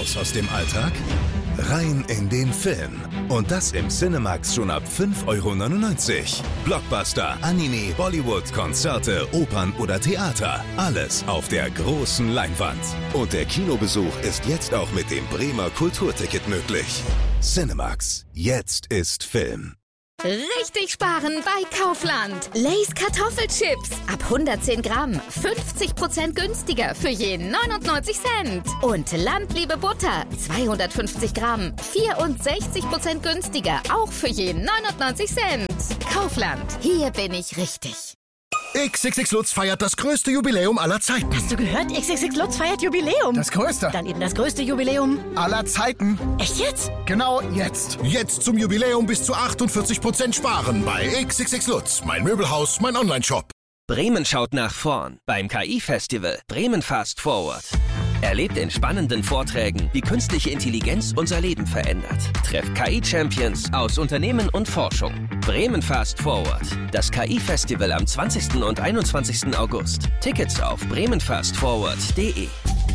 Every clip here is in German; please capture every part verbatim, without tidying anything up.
Raus aus dem Alltag? Rein in den Film. Und das im Cinemax schon ab fünf Euro neunundneunzig. Blockbuster, Anime, Bollywood, Konzerte, Opern oder Theater. Alles auf der großen Leinwand. Und der Kinobesuch ist jetzt auch mit dem Bremer Kulturticket möglich. Cinemax. Jetzt ist Film. Richtig sparen bei Kaufland. Lay's Kartoffelchips. Ab hundertzehn Gramm. fünfzig Prozent günstiger für je neunundneunzig Cent. Und Landliebe Butter. zweihundertfünfzig Gramm. vierundsechzig Prozent günstiger. Auch für je neunundneunzig Cent. Kaufland. Hier bin ich richtig. X X X Lutz feiert das größte Jubiläum aller Zeiten. Hast du gehört? X X X Lutz feiert Jubiläum. Das größte. Dann eben das größte Jubiläum aller Zeiten. Echt jetzt? Genau jetzt. Jetzt zum Jubiläum bis zu achtundvierzig Prozent sparen bei X X X Lutz. Mein Möbelhaus, mein Online-Shop. Bremen schaut nach vorn beim K I-Festival Bremen Fast Forward. Erlebt in spannenden Vorträgen, wie künstliche Intelligenz unser Leben verändert. Trefft K I-Champions aus Unternehmen und Forschung. Bremen Fast Forward. Das K I-Festival am zwanzigsten und einundzwanzigsten August. Tickets auf bremen fast forward punkt de.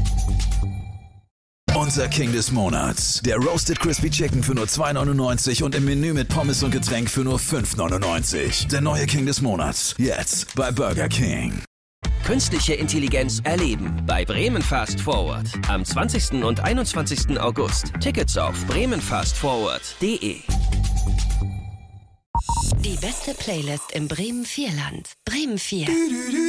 Unser King des Monats. Der Roasted Crispy Chicken für nur zwei neunundneunzig und im Menü mit Pommes und Getränk für nur fünf neunundneunzig. Der neue King des Monats. Jetzt bei Burger King. Künstliche Intelligenz erleben bei Bremen Fast Forward. Am zwanzigsten und einundzwanzigsten August. Tickets auf bremen fast forward punkt de. Die beste Playlist im Bremen Vierland. Bremen vier.